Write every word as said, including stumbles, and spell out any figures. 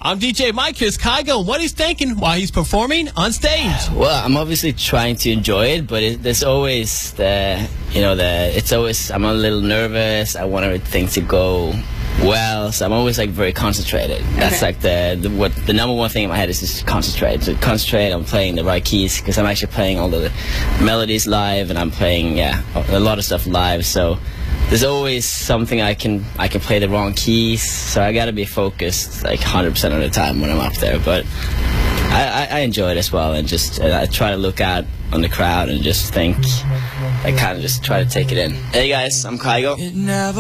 I'm D J Mike. Here's Kygo and what he's thinking while he's performing on stage. Well, I'm obviously trying to enjoy it, but it, there's always the, you know, the, it's always, I'm a little nervous. I want everything to go well, so I'm always like very concentrated. That's Okay. like the, the what the number one thing in my head is just concentrate. So concentrate on playing the right keys, because I'm actually playing all the melodies live, and I'm playing yeah a lot of stuff live. So there's always something I can I can play the wrong keys. So I gotta be focused like one hundred percent of the time when I'm up there. But I, I, I enjoy it as well, and just uh, I try to look out on the crowd and just think. I kind of just try to take it in. Hey guys, I'm Kygo.